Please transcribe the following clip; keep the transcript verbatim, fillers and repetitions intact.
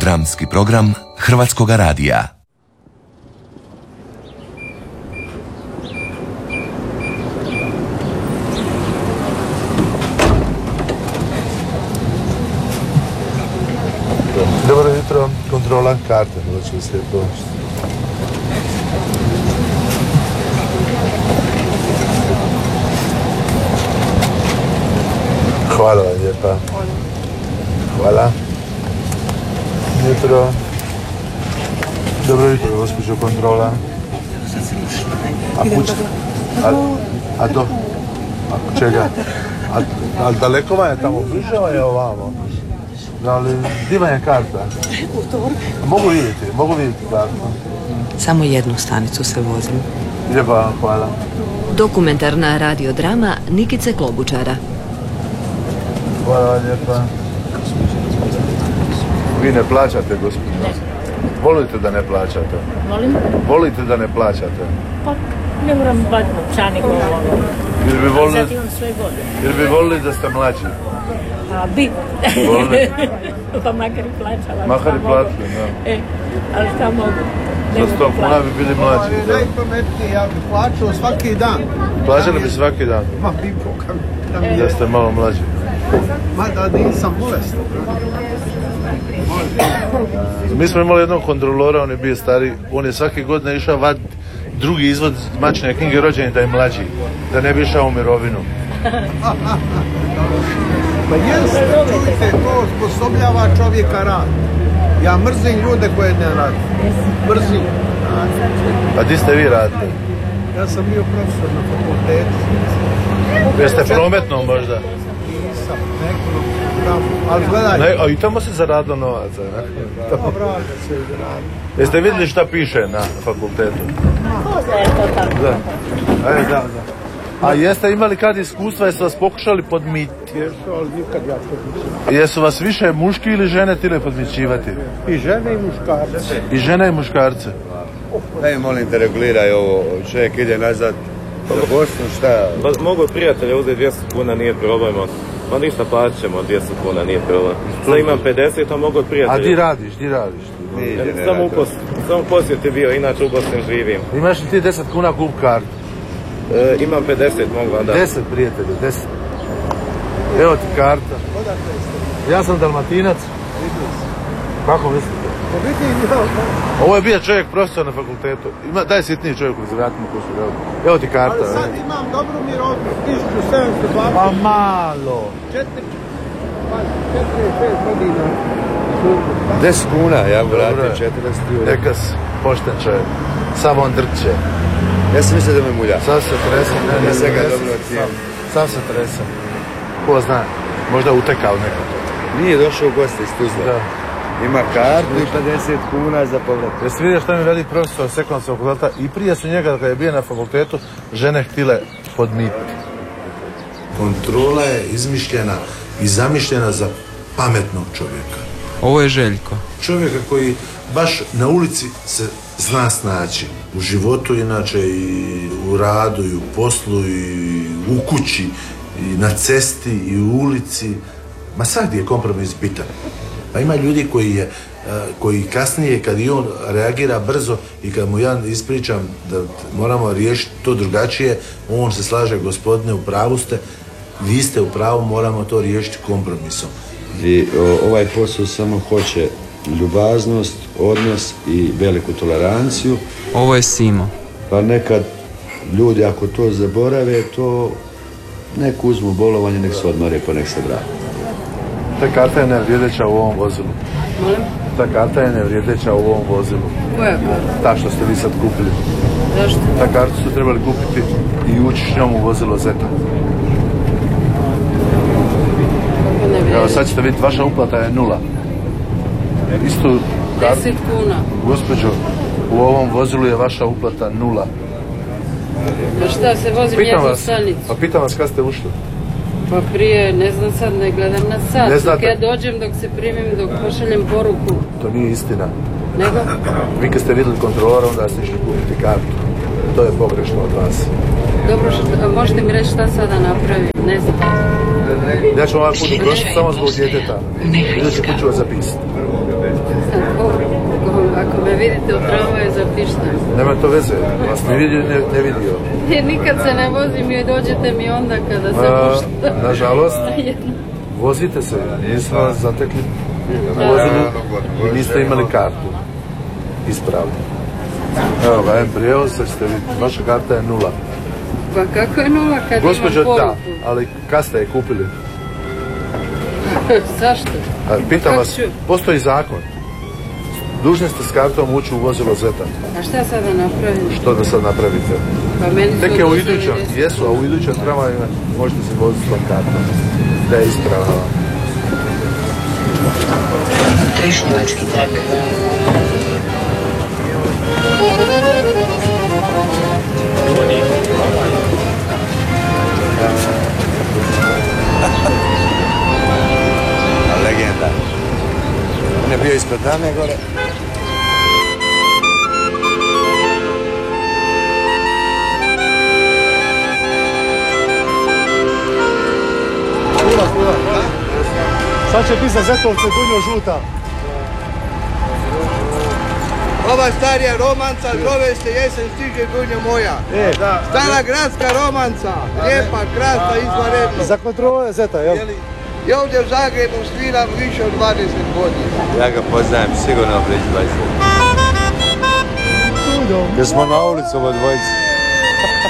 Dramski program Hrvatskoga radija. Dobro jutro, kontrola karte, hoće li se pomoći? Hvala vam lijepa. Hvala. Jutro. Dobro jutro, gospođo kontrola. A kuća? A, a do? A čega? A, a daleko vam je tamo? Bliže vam je ovamo? Ali, gdje vam je karta? U torbi. Mogu vidjeti, mogu vidjeti kartu. Samo jednu stanicu se vozim. Lijepa vam, hvala. Dokumentarna radiodrama Nikice Klobučara. Hvala vam lijepa. Vi ne plaćate, gospođo? Volite da ne plaćate? Molim? Volite da ne plaćate? Pa, ne moram bati novčanik ovo. Ili bi volili, sad imam sve godine. ili bi volili da ste mlađi? A bi. Volili? Pa makar i plaćala. Makar i platili, da. E, ali šta mogu? Za sto kuna bi bili mlađi. Ovo je najpametnije, ja bi plaćao svaki dan. Plaćali bi svaki dan? Ma bi pokam. Da ste malo mlađi. Ma da nisam bolestan. Mi smo imali jednog kontrolora, on je bio stari, on je svake godine išao vad drugi izvod mačne knjige rođeni da je mlađi, da ne bi išao u mirovinu. Pa jeste, čujte, to osposobljava čovjeka rad. Ja mrzim ljude koje ne rade. Mrzim. A di ste vi radili? Ja sam bio profesor na fakultetu. Jeste prometno možda? Nisam, nekoliko tamo. Ali gledaj. Ne, a i tamo se zaradilo novaca. Tamo vraga se radi. Jeste vidjeli šta piše na fakultetu? Ko zna je to tako? Da. Ajde, da, da. A jeste imali kad iskustva, jeste vas pokušali podmititi? Jesu, ali nikad ja podmićujem. Jesu vas više muški ili žene tile podmićivati? I žene i muškarci. I žene i muškarce? Daj molim te reguliraj ovo, čovjek ide nazad za Bosnu, šta? Pa mogu prijatelja uzeti dvjesto kuna, nije problem. Pa ništa plaćat ćemo, dvjesto kuna, nije problem. Sad imam pedeset, a mogu od prijatelja. A di radiš, di radiš? Nije, ne Samo radi. upos, samo posjet je bio, inače u Bosni živim. Imaš li ti deset kuna kup kartu? E, imam pedeset, mogu vam da. deset prijatelja, deset. Evo ti karta. Ja sam Dalmatinac. Kako mislite? Ovo je bio čovjek profesor na fakultetu. Ima, daj sitniji čovjek koji zavratimo ko su radili. Evo ti karta. Ali sad imam dobru mirovinu, tisuću sedamsto dvadeset. Pa malo. Četiri, četiri, pet godina. deset kuna, ja mu vratim četrdeset. Neka si pošten čovjek. Samo on drkće. Ja sam mislio da me mulja. Sad se tresem. Ne, ne, Ja sam ga ne, dobro sam- htio. Sam se tresem. Ko zna, možda utekao neko. Nije došao u goste iz Tuzla. Da. Ima kartu i pedeset kuna za povrat. Jesi vidio šta mi radi profesor sekundarskog fakulteta? I prije su njega, kada je bio na fakultetu, žene htile podmititi. Kontrola je izmišljena i zamišljena za pametnog čovjeka. Ovo je Željko. Čovjeka koji baš na ulici se zna snaći. U životu inače i u radu i u poslu i u kući i na cesti i u ulici. Ma svagdje je kompromis bitan. Pa ima ljudi koji je koji kasnije kad i on reagira brzo i kad mu ja ispričam da moramo riješiti to drugačije, on se slaže, gospodine, u pravu ste, vi ste u pravu, moramo to riješiti kompromisom. I o, ovaj posao samo hoće ljubaznost, odnos i veliku toleranciju. Ovo je Simo. Pa nekad ljudi ako to zaborave, to nek uzmu bolovanje, nek se odmore pa nek se vrati. Ta karta je nevrijedeća u ovom vozilu. Molim? Ta karta je nevrijedeća u ovom vozilu. Koja karta? Ta što ste vi sad kupili. Zašto? Ta kartu su trebali kupiti i ući s njom u vozilo Zeta. Kako ne vrijedi? Evo sad ćete vidjeti, vaša uplata je nula. Istu kartu, Deset kuna. gospođo, u ovom vozilu je vaša uplata nula. Pa šta, se vozim Pitam jednu vas, stanicu? pa pitam vas kad ste ušli. Pa prije, ne znam sad, ne gledam na sat. Ne Dok znate. ja dođem, dok se primim, dok pošaljem poruku. To nije istina. Nego? Vi kad ste vidjeli kontrolora, onda ste išli kupiti kartu. To je pogrešno od vas. Dobro, što, možete mi reći šta sada napravim? Ne znam. Ja ću ovaj put uprošiti samo zbog djeteta. Idući put ću vas zapisati. Ako me vidite u tramvaju, zapišite. Nema to veze, vas ne vidio, ne, ne vidio. Jer nikad se ne vozim i dođete mi onda kada se A, pušta. nažalost, vozite se, nismo vas zatekli na vozilu i niste imali kartu. Ispravno. Evo ga, en prijevoz, sad ćete vidjeti, vaša karta je nula. Pa kako je nula kad Gospođo, imam da, poruku? ali kad ste je kupili? Zašto? A, pitam Kako vas, ću? postoji zakon. Dužni ste s kartom ući u vozilo Zeta. A šta sada napravim? Što da sad napravite? Pa meni su Tek je u oduzeli idućem, deset. jesu, a u idućem tramvajima možete se voziti s tom kartom. Da je ispravno. Trešnjevački trag. Legenda. On je bio ispred dame gore. Ula, ula. Sad će biti za Zetovce dunjo žuta. Ova starija romanca, zove se Jesen stiže dunja moja. E, da. Stara gradska romanca, lijepa, krasna, izvanredna. Za kontrole Zeta, jel? I ovdje u Zagrebu sviram više od dvadeset godina. Ja ga poznajem sigurno prije dvadeset. Tudom. Jer smo na ulicu od dvojice.